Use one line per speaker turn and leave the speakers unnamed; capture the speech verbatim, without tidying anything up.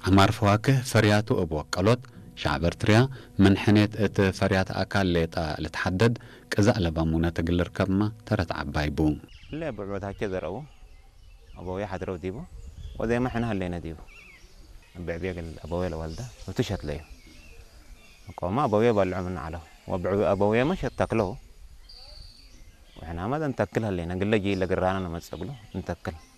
حمار فواكه فرياتو أبو قلوت شعب إرتريا من حنيت ات فريات أكال ليتا لتحدد كذا لبامونة تقلر كبما ترت عبايبو
لا بعد هكذا رأو أبوي حد رو ديبو وزي ما احنا هلينا ديبو بعبيق الأبوي الوالدة وتشهد ليه وما أبوي بالعو من على وأبوي مش تاكلوه وإحنا ما نتاكلها لنا قل جي لقرانا نمسكله نتاكل